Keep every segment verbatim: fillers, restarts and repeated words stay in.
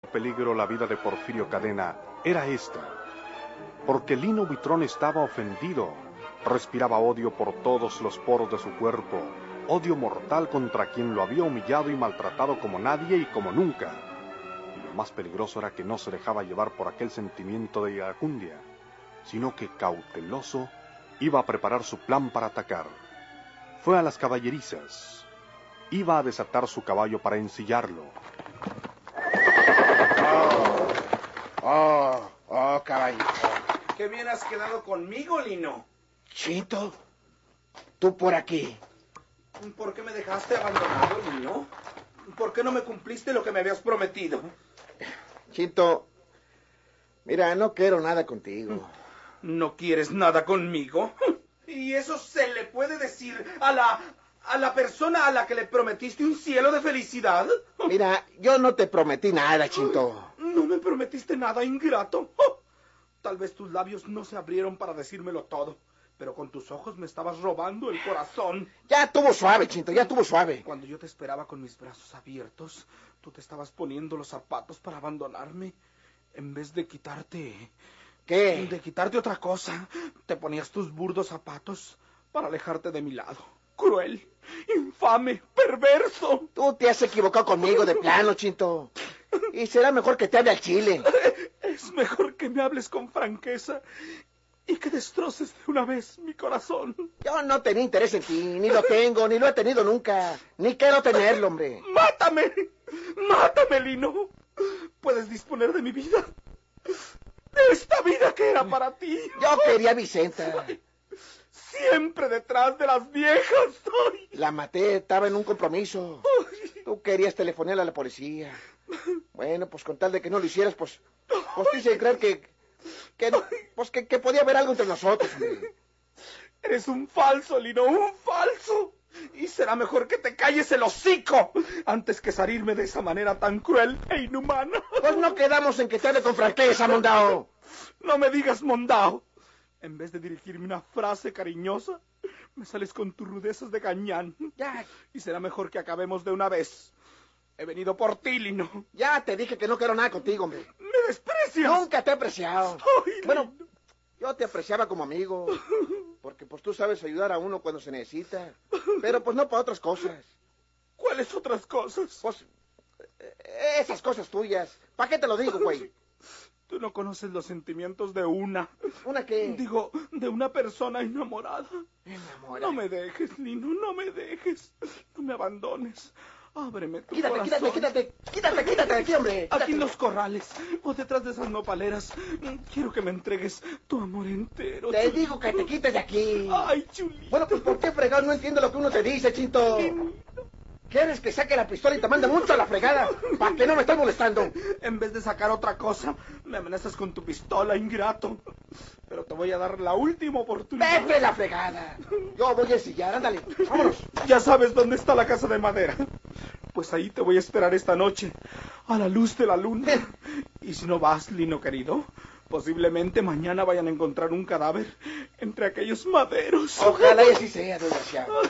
peligro la vida de Porfirio Cadena era esta, porque Lino Buitrón estaba ofendido, respiraba odio por todos los poros de su cuerpo, odio mortal contra quien lo había humillado y maltratado como nadie y como nunca. Y lo más peligroso era que no se dejaba llevar por aquel sentimiento de iracundia, sino que cauteloso iba a preparar su plan para atacar. Fue a las caballerizas, iba a desatar su caballo para ensillarlo. Oh, oh, caballito. Qué bien has quedado conmigo, Lino. Chito, tú por aquí. ¿Por qué me dejaste abandonado, Lino? ¿Por qué no me cumpliste lo que me habías prometido? Chito, mira, no quiero nada contigo. ¿No quieres nada conmigo? ¿Y eso se le puede decir a la... a la persona a la que le prometiste un cielo de felicidad? Mira, yo no te prometí nada, Chito. No me prometiste nada, ingrato. Oh, tal vez tus labios no se abrieron para decírmelo todo, pero con tus ojos me estabas robando el corazón. Ya tuvo suave, Chito, ya tuvo suave. Cuando yo te esperaba con mis brazos abiertos, tú te estabas poniendo los zapatos para abandonarme. En vez de quitarte... ¿Qué? De quitarte otra cosa, te ponías tus burdos zapatos para alejarte de mi lado. Cruel, infame, perverso. Tú te has equivocado conmigo de plano, Chito. Y será mejor que te hable al chile. Es mejor que me hables con franqueza y que destroces de una vez mi corazón. Yo no tenía interés en ti, ni lo tengo, ni lo he tenido nunca. Ni quiero tenerlo, hombre. ¡Mátame! ¡Mátame, Lino! Puedes disponer de mi vida. De esta vida que era para ti. Yo quería a Vicenta. Siempre detrás de las viejas. Ay. La maté, estaba en un compromiso. Tú querías telefonear a la policía. Bueno, pues con tal de que no lo hicieras, pues... Pues te hice creer que... que pues que, que podía haber algo entre nosotros, hombre. Eres un falso, Lino, un falso. Y será mejor que te calles el hocico antes que salirme de esa manera tan cruel e inhumana. Pues no quedamos en que te hable con franqueza, Mondao. No me digas Mondao. En vez de dirigirme una frase cariñosa, me sales con tus rudezas de gañán. Ya. Y será mejor que acabemos de una vez. He venido por ti, Lino. Ya te dije que no quiero nada contigo, hombre. ¿Me desprecias? Nunca te he apreciado. Ay, bueno, yo te apreciaba como amigo. Porque pues tú sabes ayudar a uno cuando se necesita. Pero pues no para otras cosas. ¿Cuáles otras cosas? Pues esas cosas tuyas. ¿Para qué te lo digo, güey? Tú no conoces los sentimientos de una. ¿Una qué? Digo, de una persona enamorada. Enamorada. No me dejes, Lino, no me dejes. No me abandones. Ábreme tu Quítate, corazón. quítate, quítate, quítate, quítate de aquí, hombre. Quítate. Aquí en los corrales, o detrás de esas nopaleras, quiero que me entregues tu amor entero. Te digo que te quites de aquí. Ay, chulito. Bueno, pues ¿por qué fregado no entiendo lo que uno te dice, Chito? ¿Quieres que saque la pistola y te mande mucho a la fregada? ¿Para que no me estés molestando? En vez de sacar otra cosa, me amenazas con tu pistola, ingrato. Pero te voy a dar la última oportunidad. ¡Vete la fregada! Yo voy a ensillar, ándale, vámonos. Ya sabes dónde está la casa de madera. Pues ahí te voy a esperar esta noche, a la luz de la luna. Y si no vas, Lino querido, posiblemente mañana vayan a encontrar un cadáver entre aquellos maderos. Ojalá y así sea, desgraciado.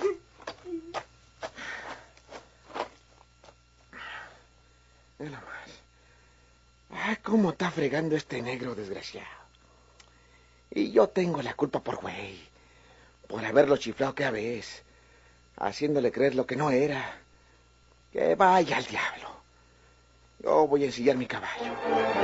Mira más. Ay, cómo está fregando este negro desgraciado. Y yo tengo la culpa por güey. Por haberlo chiflado cada vez. Haciéndole creer lo que no era. Que vaya al diablo. Yo voy a ensillar mi caballo.